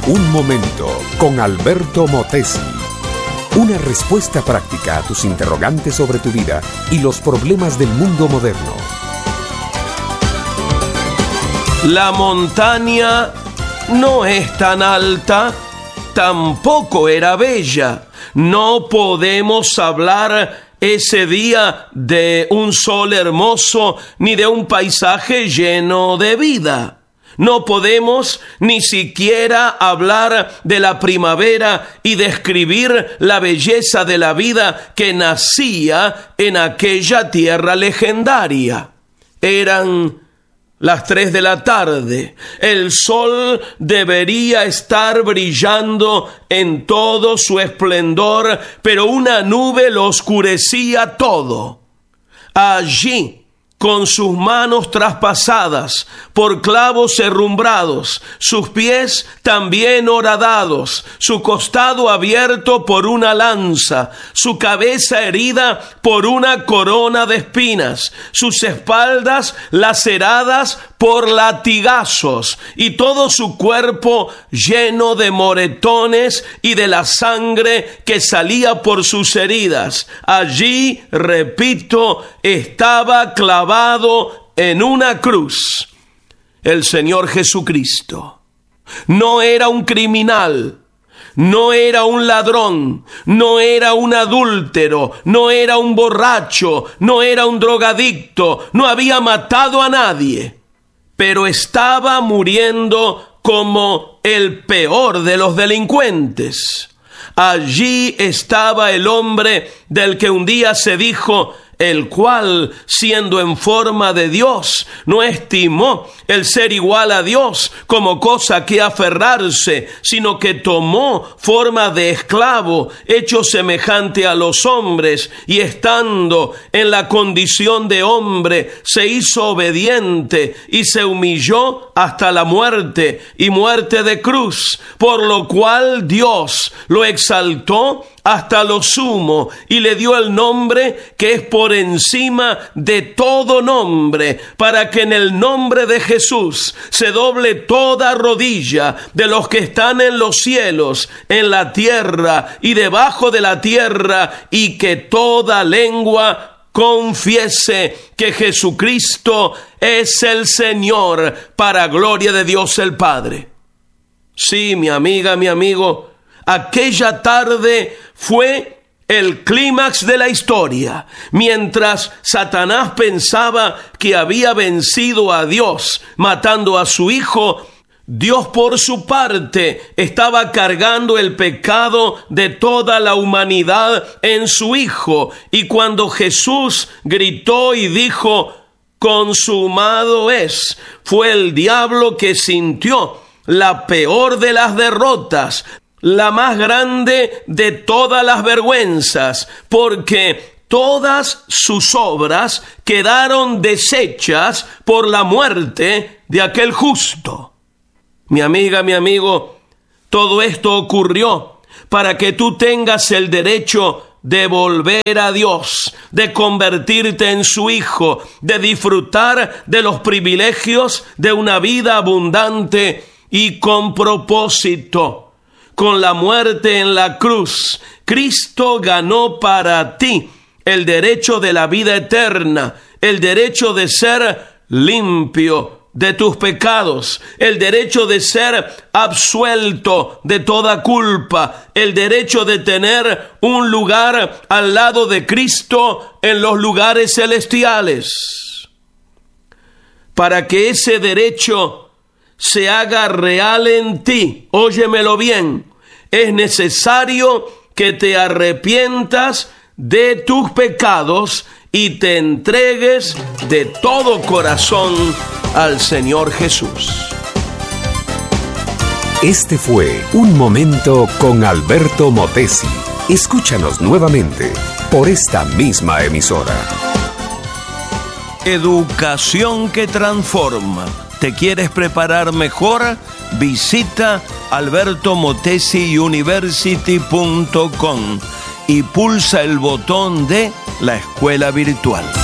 Un momento con Alberto Motesi. Una respuesta práctica a tus interrogantes sobre tu vida y los problemas del mundo moderno. La montaña no es tan alta, tampoco era bella. No podemos hablar ese día de un sol hermoso ni de un paisaje lleno de vida. No podemos ni siquiera hablar de la primavera y describir la belleza de la vida que nacía en aquella tierra legendaria. Eran las 3 de la tarde. El sol debería estar brillando en todo su esplendor, pero una nube lo oscurecía todo. Allí, con sus manos traspasadas por clavos herrumbrados, sus pies también horadados, su costado abierto por una lanza, su cabeza herida por una corona de espinas, sus espaldas laceradas por latigazos y todo su cuerpo lleno de moretones y de la sangre que salía por sus heridas. Allí, repito, estaba clavado en una cruz el Señor Jesucristo. No era un criminal, no era un ladrón, no era un adúltero, no era un borracho, no era un drogadicto, no había matado a nadie, pero estaba muriendo como el peor de los delincuentes. Allí estaba el hombre del que un día se dijo, el cual, siendo en forma de Dios, no estimó el ser igual a Dios como cosa que aferrarse, sino que tomó forma de esclavo, hecho semejante a los hombres, y estando en la condición de hombre, se hizo obediente y se humilló hasta la muerte, y muerte de cruz, por lo cual Dios lo exaltó hasta lo sumo y le dio el nombre que es por encima de todo nombre, para que en el nombre de Jesús se doble toda rodilla de los que están en los cielos, en la tierra y debajo de la tierra, y que toda lengua confiese que Jesucristo es el Señor, para gloria de Dios el Padre. Sí, mi amiga, mi amigo, aquella tarde fue el clímax de la historia. Mientras Satanás pensaba que había vencido a Dios matando a su hijo, Dios por su parte estaba cargando el pecado de toda la humanidad en su Hijo. Y cuando Jesús gritó y dijo, consumado es, fue el diablo que sintió la peor de las derrotas, la más grande de todas las vergüenzas, porque todas sus obras quedaron deshechas por la muerte de aquel justo. Mi amiga, mi amigo, todo esto ocurrió para que tú tengas el derecho de volver a Dios, de convertirte en su hijo, de disfrutar de los privilegios de una vida abundante y con propósito. Con la muerte en la cruz, Cristo ganó para ti el derecho de la vida eterna, el derecho de ser limpio de tus pecados, el derecho de ser absuelto de toda culpa, el derecho de tener un lugar al lado de Cristo en los lugares celestiales. Para que ese derecho se haga real en ti, óyemelo bien, es necesario que te arrepientas de tus pecados y te entregues de todo corazón al Señor Jesús. Este fue Un Momento con Alberto Motesi. Escúchanos nuevamente por esta misma emisora. Educación que transforma. ¿Te quieres preparar mejor? Visita albertomotesiuniversity.com y pulsa el botón de la escuela virtual.